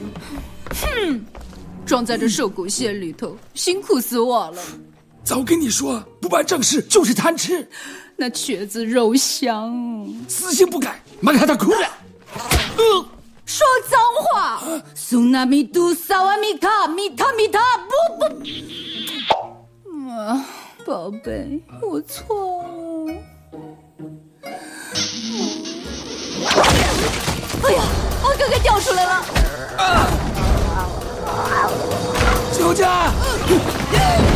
哼，装在这瘦狗馅里头，辛苦死我了。 早跟你说，不办正事就是贪吃。 那瘸子肉香， 死性不改，马卡他哭了。 说脏话！苏纳米杜萨瓦米卡米塔米塔不。宝贝，我错了。哎呀，阿哥给掉出来了！ 救驾！